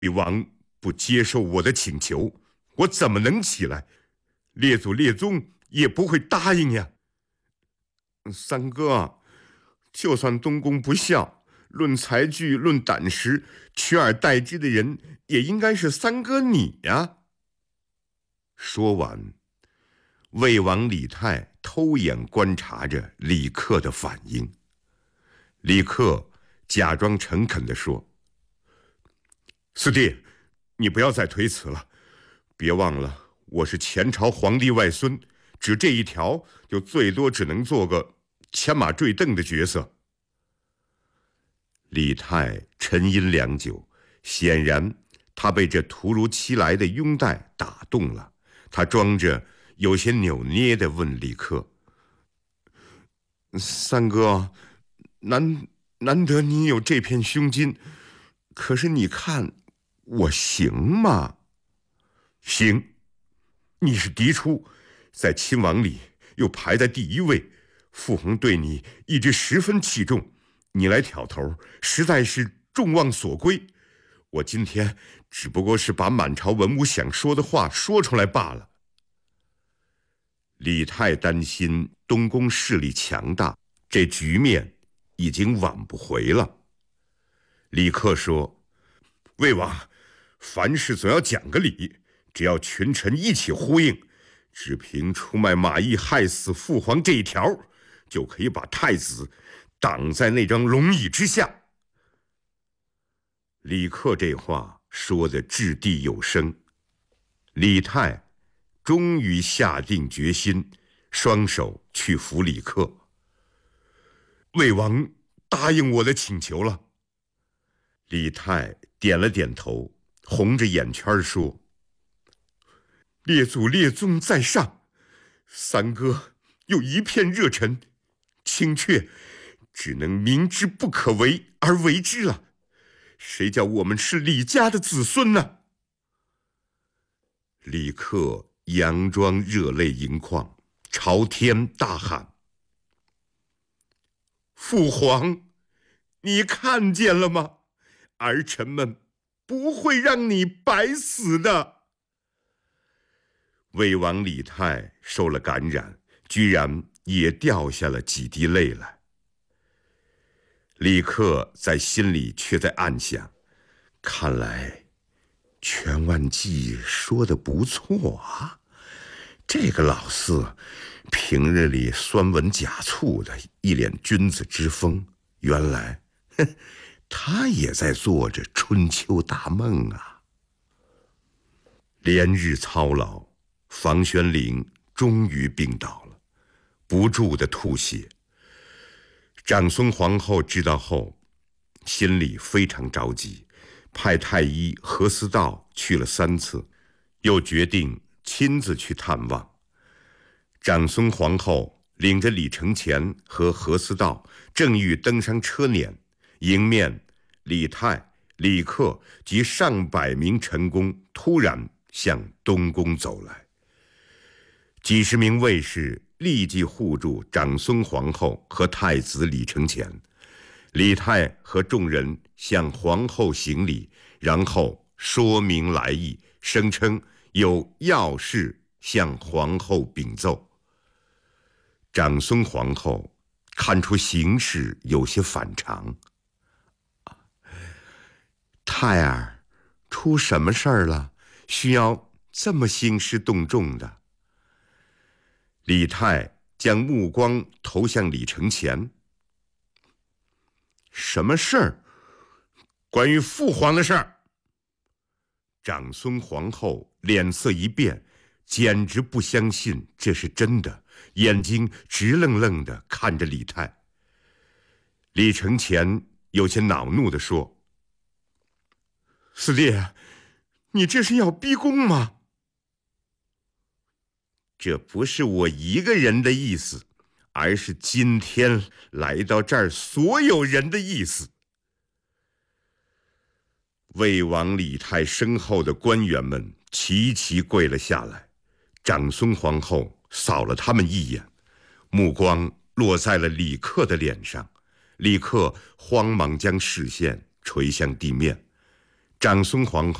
魏王不接受我的请求，我怎么能起来？列祖列宗也不会答应呀。三哥，就算东宫不孝，论才具，论胆识，取而代之的人也应该是三哥你呀。说完，魏王李泰偷眼观察着李克的反应。李克假装诚恳地说：“四弟，你不要再推辞了，别忘了我是前朝皇帝外孙，只这一条就最多只能做个牵马坠镫的角色。”李泰沉吟良久，显然他被这突如其来的拥戴打动了。他装着有些扭捏地问李克：“三哥，难得你有这片胸襟，可是你看我行吗？”“行，你是嫡出，在亲王里又排在第一位，父皇对你一直十分器重，你来挑头，实在是众望所归。我今天只不过是把满朝文武想说的话说出来罢了。”李泰担心东宫势力强大，这局面已经挽不回了。李克说：“魏王，凡事总要讲个理，只要群臣一起呼应，只凭出卖马邑害死父皇这一条，就可以把太子挡在那张龙椅之下。”李克这话说得掷地有声，李泰终于下定决心，双手去扶李克。“魏王答应我的请求了。”李泰点了点头，红着眼圈说：“列祖列宗在上，三哥有一片热忱，卿却只能明知不可为而为之了。谁叫我们是李家的子孙呢？”李克佯装热泪盈眶，朝天大喊：“父皇，你看见了吗？儿臣们不会让你白死的。”魏王李泰受了感染，居然也掉下了几滴泪来。李克在心里却在暗想：看来全万计说得不错啊，这个老四平日里酸文假醋的，一脸君子之风，原来他也在做着春秋大梦啊。连日操劳，房玄龄终于病倒了，不住地吐血。长孙皇后知道后，心里非常着急，派太医何思道去了3次，又决定亲自去探望。长孙皇后领着李承乾和何思道正欲登上车辇，迎面李泰、李克及上百名臣工突然向东宫走来。几十名卫士立即护住长孙皇后和太子李承乾。李泰和众人向皇后行礼，然后说明来意，声称有要事向皇后禀奏。长孙皇后看出形势有些反常：“泰儿，出什么事儿了？需要这么兴师动众的？”李泰将目光投向李承乾：“什么事儿？关于父皇的事儿。”长孙皇后脸色一变，简直不相信这是真的，眼睛直愣愣地看着李泰。李承乾有些恼怒地说：“四弟，你这是要逼宫吗？”“这不是我一个人的意思，而是今天来到这儿所有人的意思。”魏王李泰身后的官员们齐齐跪了下来，长孙皇后扫了他们一眼，目光落在了李克的脸上。李克慌忙将视线垂向地面。 长孙皇后